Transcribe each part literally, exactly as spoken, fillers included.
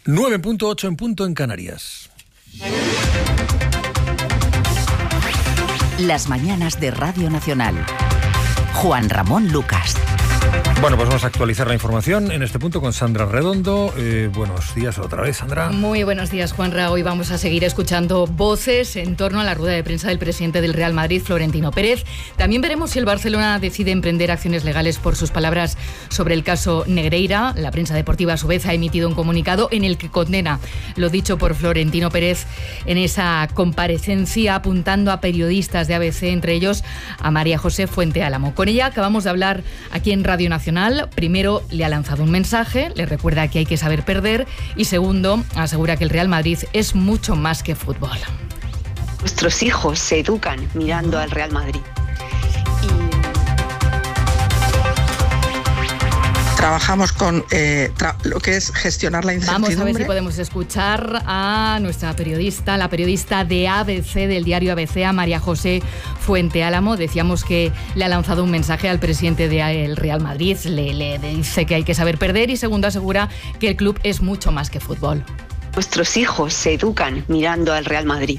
nueve punto ocho en punto en Canarias. Las mañanas de Radio Nacional. Juan Ramón Lucas. Bueno, pues vamos a actualizar la información en este punto con Sandra Redondo. Eh, buenos días otra vez, Sandra. Muy buenos días, Juanra. Hoy vamos a seguir escuchando voces en torno a la rueda de prensa del presidente del Real Madrid, Florentino Pérez. También veremos si el Barcelona decide emprender acciones legales por sus palabras sobre el caso Negreira. La prensa deportiva, a su vez, ha emitido un comunicado en el que condena lo dicho por Florentino Pérez en esa comparecencia, apuntando a periodistas de A B C, entre ellos a María José Fuente Álamo. Con ella acabamos de hablar aquí en Radio Nacional. Primero, le ha lanzado un mensaje, le recuerda que hay que saber perder, y segundo, asegura que el Real Madrid es mucho más que fútbol. Nuestros hijos se educan mirando al Real Madrid. Trabajamos con eh, tra- lo que es gestionar la incertidumbre. Vamos a ver si podemos escuchar a nuestra periodista, la periodista de A B C, del diario A B C, a María José Fuente Álamo. Decíamos que le ha lanzado un mensaje al presidente del Real Madrid, le, le dice que hay que saber perder, y segundo, asegura que el club es mucho más que fútbol. Nuestros hijos se educan mirando al Real Madrid.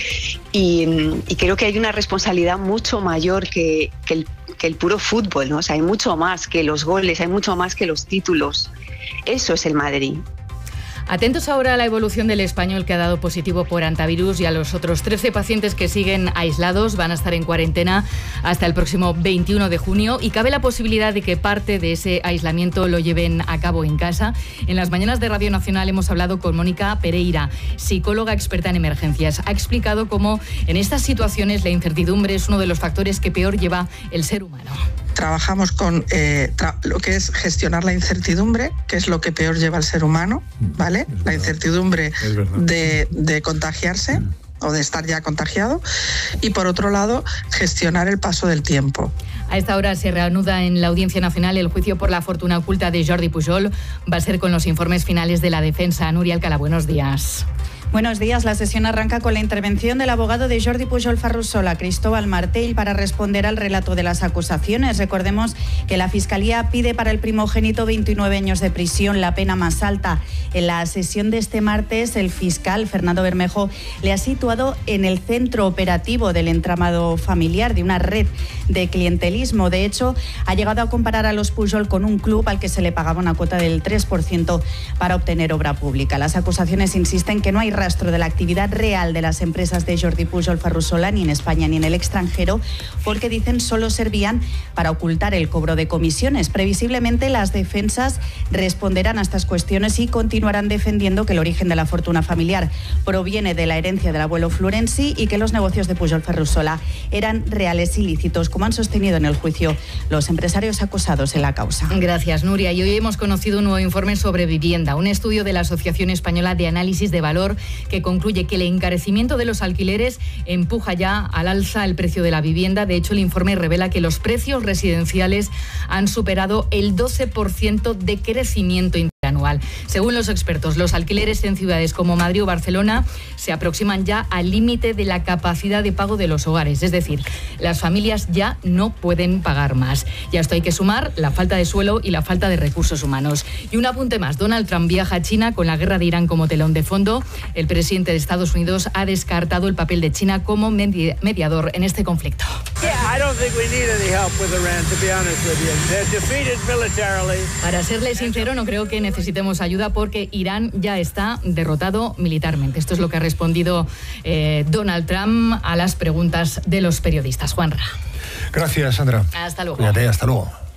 Y, y creo que hay una responsabilidad mucho mayor que, que, el, que el puro fútbol, ¿no? O sea, hay mucho más que los goles, hay mucho más que los títulos. Eso es el Madrid. Atentos ahora a la evolución del Español, que ha dado positivo por hantavirus, y a los otros trece pacientes que siguen aislados. Van a estar en cuarentena hasta el próximo veintiuno de junio, y cabe la posibilidad de que parte de ese aislamiento lo lleven a cabo en casa. En las mañanas de Radio Nacional hemos hablado con Mónica Pereira, psicóloga experta en emergencias. Ha explicado cómo en estas situaciones la incertidumbre es uno de los factores que peor lleva el ser humano. Trabajamos con eh, tra- lo que es gestionar la incertidumbre, que es lo que peor lleva al ser humano, ¿vale? La incertidumbre de, de contagiarse o de estar ya contagiado, y por otro lado, gestionar el paso del tiempo. A esta hora se reanuda en la Audiencia Nacional el juicio por la fortuna oculta de Jordi Pujol. Va a ser con los informes finales de la defensa. Nuria Alcalá, buenos días. Buenos días. La sesión arranca con la intervención del abogado de Jordi Pujol Ferrusola, Cristóbal Martell, para responder al relato de las acusaciones. Recordemos que la Fiscalía pide para el primogénito veintinueve años de prisión, la pena más alta. En la sesión de este martes, el fiscal Fernando Bermejo le ha situado en el centro operativo del entramado familiar de una red de clientelismo. De hecho, ha llegado a comparar a los Pujol con un club al que se le pagaba una cuota del tres por ciento para obtener obra pública. Las acusaciones insisten que no hay rastro de la actividad real de las empresas de Jordi Pujol Ferrusola, ni en España ni en el extranjero, porque dicen solo servían para ocultar el cobro de comisiones. Previsiblemente, las defensas responderán a estas cuestiones y continuarán defendiendo que el origen de la fortuna familiar proviene de la herencia del abuelo Florenzi y que los negocios de Pujol Ferrusola eran reales y lícitos, como han sostenido en el juicio los empresarios acusados en la causa. Gracias, Nuria. Y hoy hemos conocido un nuevo informe sobre vivienda, un estudio de la Asociación Española de Análisis de Valor, que concluye que el encarecimiento de los alquileres empuja ya al alza el precio de la vivienda. De hecho, el informe revela que los precios residenciales han superado el doce por ciento de crecimiento interanual. Según los expertos, los alquileres en ciudades como Madrid o Barcelona se aproximan ya al límite de la capacidad de pago de los hogares. Es decir, las familias ya no pueden pagar más. Y a esto hay que sumar la falta de suelo y la falta de recursos humanos. Y un apunte más: Donald Trump viaja a China con la guerra de Irán como telón de fondo. El presidente de Estados Unidos ha descartado el papel de China como medi- mediador en este conflicto. Para serle sincero, no creo que necesitemos ayuda, porque Irán ya está derrotado militarmente. Esto es lo que ha respondido eh, Donald Trump a las preguntas de los periodistas. Juanra. Gracias, Sandra. Hasta luego. Cuídate, hasta luego.